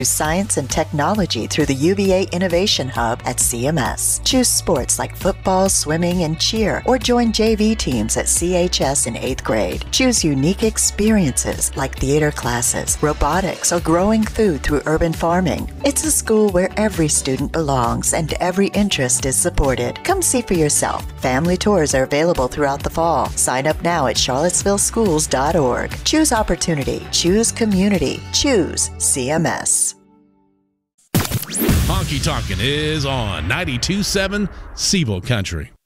Science and technology through the UVA Innovation Hub at CMS. Choose sports like football, swimming, and cheer, or join JV teams at CHS in 8th grade. Choose unique experiences like theater classes, robotics, or growing food through urban farming. It's a school where every student belongs and every interest is supported. Come see for yourself. Family tours are available throughout the fall. Sign up now at charlottesvilleschools.org. Choose opportunity. Choose community. Choose CMS. Honky Tonkin' is on 92.7 Siebel Country.